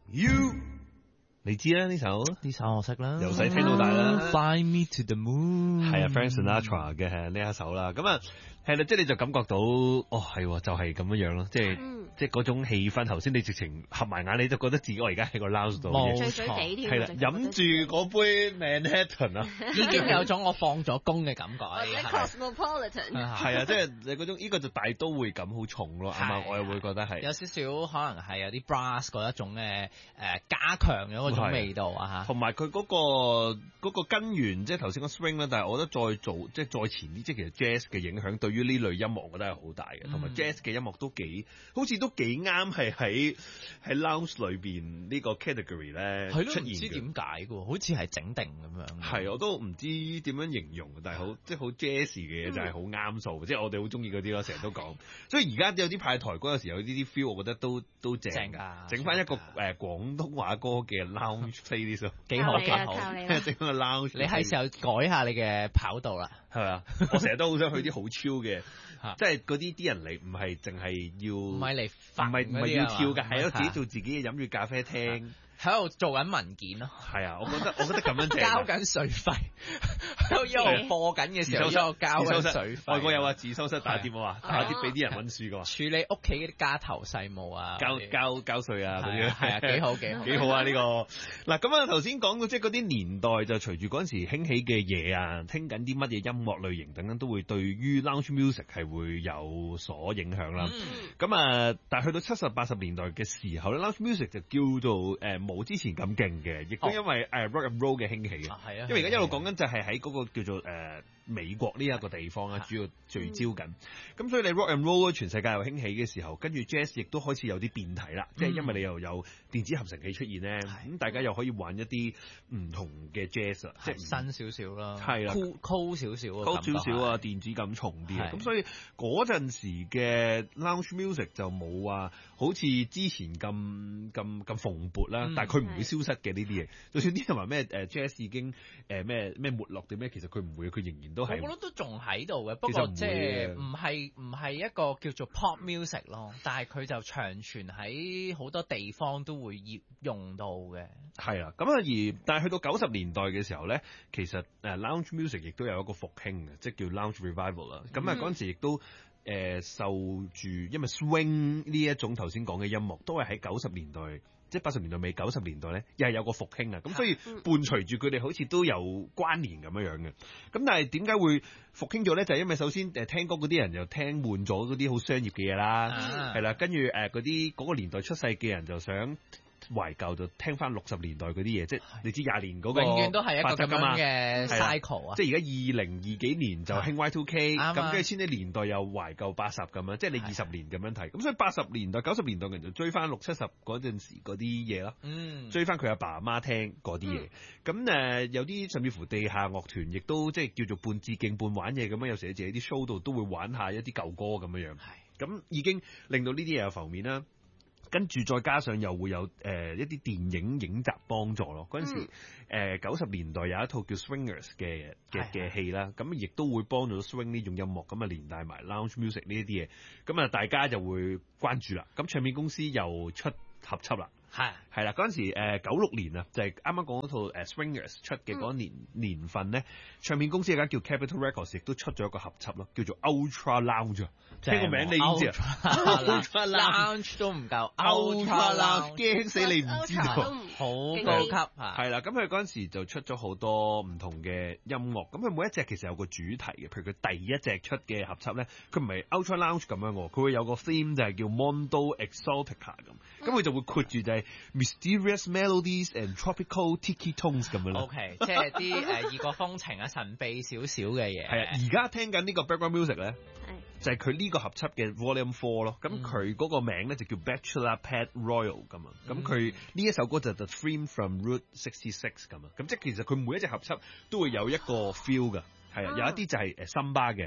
You， 你知啦呢首我識啦， 由細聽到大啦。 Fly Me to the Moon， 係啊 Frank Sinatra 嘅呢一首啦。咁啊係啦，即係你就感覺到係就係咁樣樣咯，即係嗰種氣氛。頭先你直情合埋眼，你就覺得自己我而家喺個 lounge 度， 冇醉醉地添， 係啦，飲住嗰杯 Manhattan 啊， 已經有種我放咗工嘅感覺。 Cosmopolitan 係啊，即係你嗰種呢個就大都會感好重咯，係嘛？我又會覺得係有少少可能係有啲 brass 嗰一種嘅加強咗嗰種味道啊嚇。 同埋佢嗰個根源，即係頭先個 swing 啦，但係我覺得再做即係再前啲，即係其實 jazz 嘅影響對於呢類音樂，我覺得係好大嘅。同埋 jazz 嘅音樂都好似都幾啱係喺 lounge 裏邊呢個 category 咧出現嘅。唔知點解嘅，好似係整定咁樣。係，我都唔知點樣形容，但係即係好 jazz 嘅嘢就係好啱數，即係我哋好中意嗰啲咯，成日都講。所以而家有啲派台嗰陣時有呢啲 feel，我覺得都正㗎。整翻一個廣東話歌嘅 lounge playlist 咯，幾好幾好。整個 lounge， 你係時候改下你嘅跑道啦， 係咪啊？我成日都好想去啲好超嘅，即係嗰啲人嚟唔係淨係要，唔係嚟唔係要跳㗎，係咯，自己做自己嘅，飲住咖啡廳。 喺度做緊文件咯， 係啊，我覺得咁樣正， 交緊水費，一路播緊嘅時候，一路交緊水費。 外國有話自修室打碟啊，打碟俾啲人溫書噶嘛， 處理屋企嗰啲家頭細務啊， 交稅啊嗰啲， 係啊，幾好幾好啊呢個。嗱咁啊，頭先講到即係嗰啲年代就隨住嗰陣時興起嘅嘢啊，聽緊啲乜嘢音樂類型等等，都會對於 lounge music 係會有所影響啦。咁啊，但係去到70、80年代嘅時候咧，lounge music 就叫做冇之前咁勁嘅，亦都因為rock and roll 嘅興起嘅，因為而家一路講緊就係喺嗰個叫做美國呢一個地方主要聚焦緊。咁所以你 rock and roll 全世界又興起嘅時候，跟住 jazz 亦都開始有啲變體啦，即係因為你又有電子合成器出現咧，咁大家又可以玩一啲唔同嘅 jazz 啊，即係新少少啦， 係啦 ，cool 少少啊， 電子感重啲啊，咁所以嗰陣時嘅 lounge music 就冇話好似之前咁蓬勃啦，但係佢唔會消失嘅呢啲嘢，就算啲人話咩jazz 已經咩沒落定咩，其實佢唔會，佢仍然都係，我覺得都仲喺度嘅，不過即係唔係一個叫做 pop music 咯，但係佢就長存喺好多地方都會用到嘅。係啦，咁啊但係去到90年代嘅時候咧，其實lounge music 亦都有一個復興嘅，即係叫 lounge revival 啦。咁啊嗰陣時亦都受住，因為 swing 呢一種頭先講嘅音樂都係喺90年代。即係80年代尾90年代咧，又係有個復興啊！咁所以伴隨住佢哋好似都有關聯咁樣嘅。咁但係點解會復興咗咧？就係因為首先聽歌嗰啲人又聽悶咗嗰啲好商業嘅嘢啦，係啦，跟住嗰個年代出世嘅人就想懷舊，就聽翻60年代嗰啲嘢，即係你知20年嗰個永遠都係一個咁樣嘅 cycle 啊！即係而家2020幾年就興 Y2K， 咁跟住千禧年代又懷舊80咁樣，即係你20年咁樣睇。咁所以80年代、90年代嘅人就追翻60、70嗰陣時嗰啲嘢咯，追翻佢阿爸阿媽聽嗰啲嘢。咁有啲甚至乎地下樂團亦都即係叫做半致敬半玩嘢咁樣，有時喺自己啲 show 度都會玩下一啲舊歌咁樣。咁已經令到呢啲嘢有浮面啦。跟住再加上又會有一啲電影影集幫助咯。嗰陣時90年代有一套叫 Swingers 嘅戲啦，咁亦都會幫到 swing 呢種音樂，咁啊連帶埋 lounge music 呢一啲嘢，咁啊大家就會關注啦。咁唱片公司又出合輯啦。係啦，嗰陣時96年啊，就係啱啱講嗰套Swingers 出嘅嗰年份咧，唱片公司有間叫 Capitol Records 亦都出咗一個合輯咯，叫做 Ultra Lounge。聽個名你已經知啊 ，Ultra Lounge 都唔夠 Ultra Lounge， 驚死你唔知道，好高級啊！係啦，咁佢嗰陣時就出咗好多唔同嘅音樂，咁佢每一隻其實有個主題嘅，譬如佢第一隻出嘅合輯咧，佢唔係 Ultra Lounge 咁樣喎，佢會有個 theme 就係叫 Mondo Exotica 咁佢就會括住就係Mysterious melodies and tropical tiki tones 咁樣咯。OK， 即係啲異國風情啊、神秘少少嘅嘢。係啊，而家聽緊呢個 background music 咧，就係佢呢個合輯嘅 Volume 4咯。咁佢嗰個名咧就叫 Bachelor Pad Royal 咁啊。咁佢呢一首歌就 The Theme from Route 66咁啊。咁即係其實佢每一隻合輯都會有一個 feel 㗎。係啊，有一啲就係森巴嘅，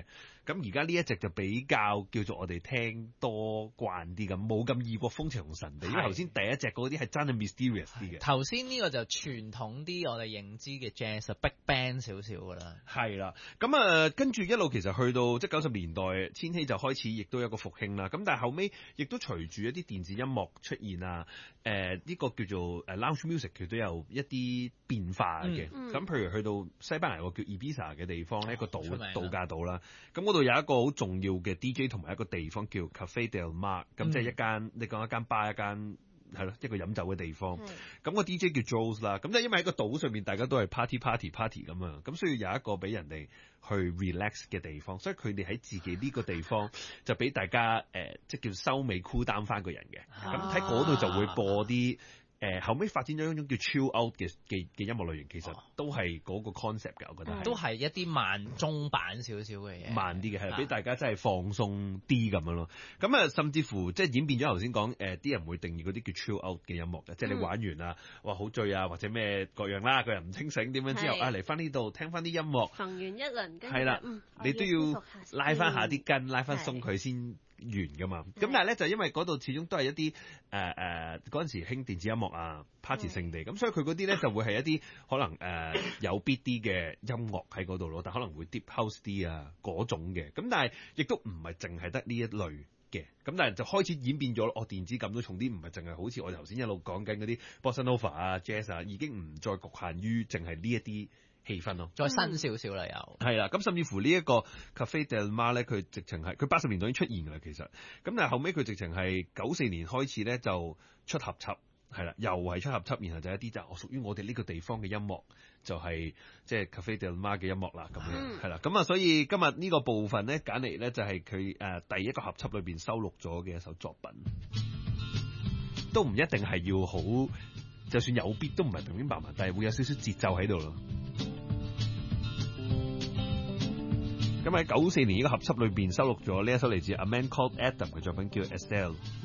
咁而家呢一隻就比較叫做我哋聽多慣啲咁，冇咁異國風情同神秘。因為頭先第一隻嗰啲係真係 mysterious 啲嘅。 頭先呢個就傳統啲我哋認知嘅 jazz，big band 少少㗎啦。 係啦，咁跟住一路其實去到即係90年代千禧就開始，亦都有一個復興啦。咁但係後尾亦都隨住一啲電子音樂出現啊，呢個叫做lounge music 佢都有一啲變化嘅。咁譬如去到西班牙個叫 Ibiza 嘅地方呢，一個度假島啦。咁嗰度有一個好重要嘅 DJ 同埋一個地方叫 Cafe Del Mar， 咁即係一間你講一間bar一間。係咯，一個飲酒嘅地方。咁個 DJ 叫 Jules 啦。咁即係因為喺個島上面，大家都係 party 咁啊。咁所以有一個俾人哋去 relax 嘅地方，所以佢哋喺自己呢個地方就俾大家即係叫收尾 cool down 翻個人嘅。咁喺嗰度就會播啲。後尾發展咗一種叫 chill out 嘅音樂類型，其實都係嗰個 concept 嘅，我覺得都係一啲慢中版少少嘅嘢， 慢啲嘅係俾大家真係放鬆啲咁樣咯。咁啊，甚至乎即係演變咗頭先講啲人會定義嗰啲叫 chill out 嘅音樂嘅，即係你玩完啊，哇好醉啊，或者咩各樣啦，個人唔清醒點樣之後啊嚟翻呢度聽翻啲音樂， 揈完一輪， 係啦，你都要拉翻下啲筋，拉翻鬆佢先完噶嘛。咁但係咧就因為嗰度始終都係一啲嗰陣時興電子音樂啊 party 聖地，咁所以佢嗰啲咧就會係一啲可能有 beat 啲嘅音樂喺嗰度咯，但可能會 deep house 啲啊嗰種嘅。咁但係亦都唔係淨係得呢一類嘅，咁但係就開始演變咗電子感都重啲，唔係淨係好似我頭先一路講緊嗰啲 bossa nova 啊 jazz 啊，已經唔再局限於淨係呢一啲氣氛咯， 再新少少啦又。 係啦，咁甚至乎呢一個 Cafe Del Mar 咧，佢直情係佢80年代已經出現㗎啦，其實。咁但係後尾佢直情係94年開始咧就出合輯，係啦，又係出合輯，然後就一啲就屬於我哋呢個地方嘅音樂，就係即係 Cafe Del Mar 嘅音樂啦，咁樣係啦。咁啊，所以今日呢個部分咧揀嚟咧就係佢第一個合輯裏邊收錄咗嘅一首作品，都唔一定係要好，就算有 beat 都唔係平平白白，但係會有少少節奏喺度咯。咁喺94年呢個合輯裏邊收錄咗呢一首嚟自 A Man Called Adam 嘅作品叫 Estelle。